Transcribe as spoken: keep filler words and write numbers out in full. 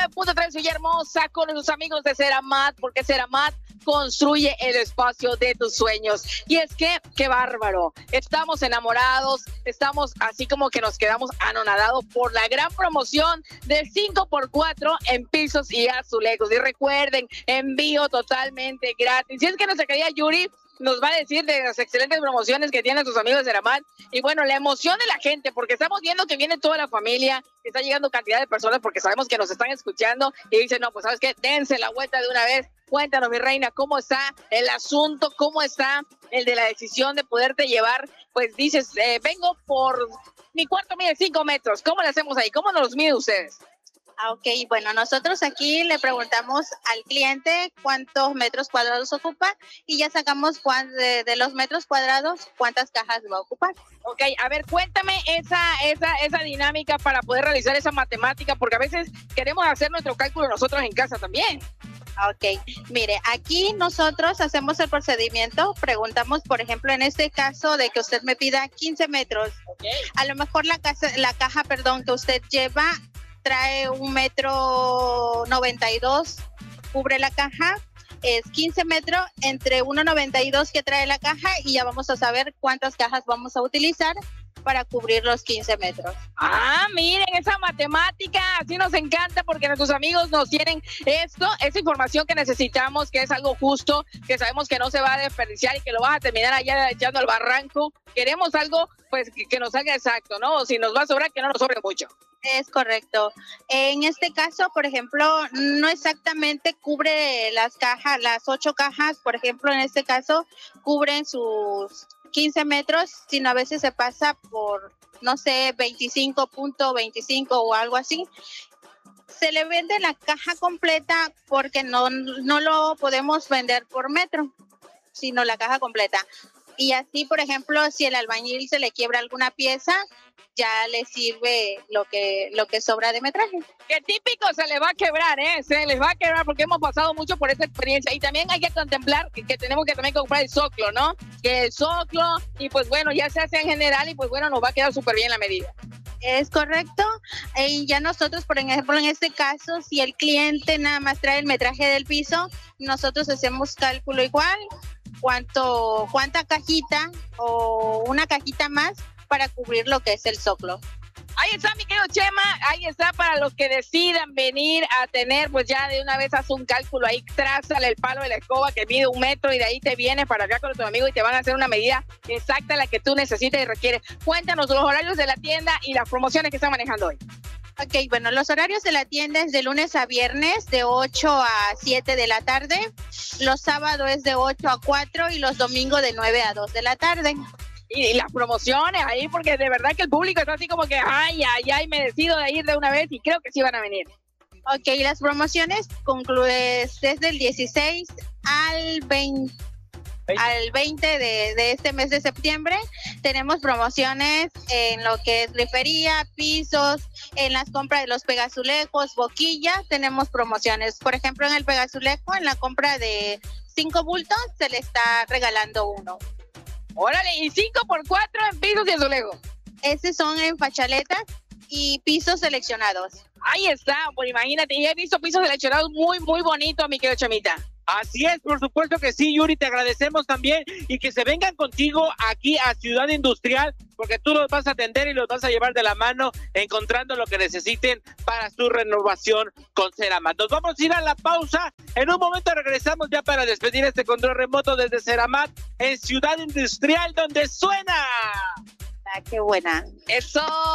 Punto tres Villahermosa con sus amigos de Ceramat, porque Ceramat construye el espacio de tus sueños. Y es que, qué bárbaro, estamos enamorados, estamos así como que nos quedamos anonadados por la gran promoción de cinco por cuatro en pisos y azulejos. Y recuerden, envío totalmente gratis. Y es que nuestra querida Yuri nos va a decir de las excelentes promociones que tienen sus amigos de Ceramat. Y bueno, la emoción de la gente, porque estamos viendo que viene toda la familia, que está llegando cantidad de personas, porque sabemos que nos están escuchando y dicen, no, pues ¿sabes qué? Dense la vuelta de una vez. Cuéntanos, mi reina, ¿cómo está el asunto? ¿Cómo está el de la decisión de poderte llevar? Pues dices, eh, vengo por mi cuarto mide cinco metros. ¿Cómo le hacemos ahí? ¿Cómo nos los mide ustedes? Ah, ok, bueno, nosotros aquí le preguntamos al cliente cuántos metros cuadrados ocupa y ya sacamos cuán, de, de los metros cuadrados cuántas cajas va a ocupar. Ok, a ver, cuéntame esa, esa, esa dinámica para poder realizar esa matemática, porque a veces queremos hacer nuestro cálculo nosotros en casa también. Ok, mire, aquí nosotros hacemos el procedimiento, preguntamos, por ejemplo, en este caso de que usted me pida quince metros. Okay. A lo mejor la, casa, la caja, perdón, que usted lleva trae un metro noventa y dos, cubre la caja, es quince metros entre uno noventa y dos que trae la caja y ya vamos a saber cuántas cajas vamos a utilizar para cubrir los quince metros. Ah, miren, esa matemática, así nos encanta porque nuestros amigos nos tienen esto, esa información que necesitamos, que es algo justo, que sabemos que no se va a desperdiciar y que lo vas a terminar allá echando al barranco. Queremos algo, pues, que, que nos salga exacto, ¿no? O si nos va a sobrar, que no nos sobre mucho. Es correcto. En este caso, por ejemplo, no exactamente cubre las cajas, las ocho cajas, por ejemplo, en este caso, cubren sus quince metros, sino a veces se pasa por, no sé, veinticinco punto veinticinco o algo así. Se le vende la caja completa porque no, no lo podemos vender por metro, sino la caja completa. Y así, por ejemplo, si el albañil se le quiebra alguna pieza, ya le sirve lo que lo que sobra de metraje. ¡Qué típico! Se le va a quebrar, ¿eh? Se les va a quebrar porque hemos pasado mucho por esa experiencia. Y también hay que contemplar que, que tenemos que también comprar el soclo, ¿no? Que el soclo, y pues bueno, ya se hace en general y pues bueno, nos va a quedar súper bien la medida. Es correcto. Y ya nosotros, por ejemplo, en este caso, si el cliente nada más trae el metraje del piso, nosotros hacemos cálculo igual, cuánto, cuánta cajita o una cajita más para cubrir lo que es el zoclo. Ahí está, mi querido Chema, ahí está para los que decidan venir a tener, pues ya de una vez haz un cálculo ahí, trázale el palo de la escoba que mide un metro y de ahí te vienes para acá con tu amigo y te van a hacer una medida exacta la que tú necesitas y requieres. Cuéntanos los horarios de la tienda y las promociones que están manejando hoy. Ok, bueno, los horarios de la tienda es de lunes a viernes de ocho a siete de la tarde, los sábados es de ocho a cuatro y los domingos de nueve a dos de la tarde. Y las promociones ahí, porque de verdad que el público está así como que, ay, ay, ay, me decido de ir de una vez y creo que sí van a venir. Ok, las promociones concluyen desde el dieciséis al veinte, ¿veinte? Al veinte de, de este mes de septiembre. Tenemos promociones en lo que es grifería, pisos, en las compras de los pegazulejos, boquillas, tenemos promociones. Por ejemplo, en el pegazulejo, en la compra de cinco bultos, se le está regalando uno. Órale, y cinco por cuatro en pisos y azulejos. Estos son en fachaletas y pisos seleccionados. Ahí está, pues imagínate, y he visto pisos seleccionados muy, muy bonitos, mi querido Chemita. Así es, por supuesto que sí, Yuri, te agradecemos también y que se vengan contigo aquí a Ciudad Industrial, porque tú los vas a atender y los vas a llevar de la mano, encontrando lo que necesiten para su renovación con Ceramat. Nos vamos a ir a la pausa, en un momento regresamos ya para despedir este control remoto desde Ceramat en Ciudad Industrial, donde suena. Ah, qué buena. Eso.